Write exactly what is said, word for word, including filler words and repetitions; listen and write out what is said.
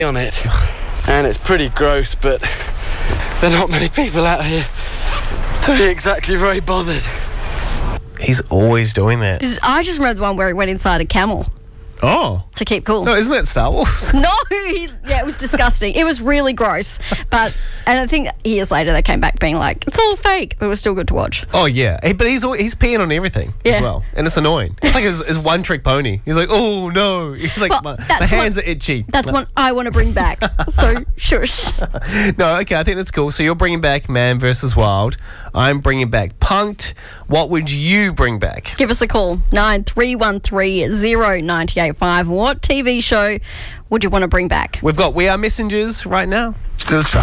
on it. And it's pretty gross, but there are not many people out here to be exactly very bothered. He's always doing that. I just remember the one where he went inside a camel Oh. to keep cool. No, isn't that Star Wars? No, he, yeah, it was disgusting. It was really gross. But, and I think years later they came back being like, it's all fake, but it was still good to watch. Oh, yeah. Hey, but he's al- he's peeing on everything as Yeah. well. And it's annoying. It's like his, his one-trick pony. He's like, oh, no. He's like, Well, my, that's the hands what- are itchy. That's what I want to bring back. So, shush. No, okay, I think that's cool. So you're bringing back Man versus Wild. I'm bringing back Punked. What would you bring back? Give us a call, nine three one three, zero nine eight five. What T V show would you want to bring back? We've got We Are Messengers right now. Still try.